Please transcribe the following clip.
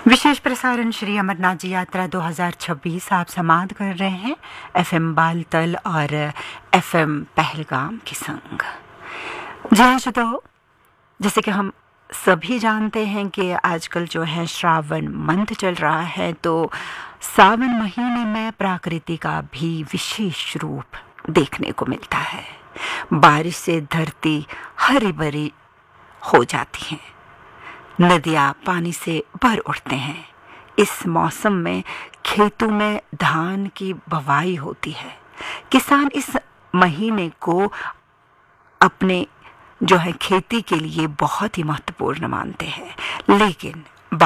विशेष प्रसारण श्री अमरनाथ जी यात्रा 2026 आप समाप्त कर रहे हैं एफएम बालतल और एफएम पहलगाम के संग। जय श्रोताओ, जैसे कि हम सभी जानते हैं कि आजकल जो है श्रावण मंथ चल रहा है, तो सावन महीने में प्रकृति का भी विशेष रूप देखने को मिलता है। बारिश से धरती हरी भरी हो जाती है, नदियाँ पानी से भर उठते हैं। इस मौसम में खेतों में धान की बुवाई होती है। किसान इस महीने को अपने जो है खेती के लिए बहुत ही महत्वपूर्ण मानते हैं। लेकिन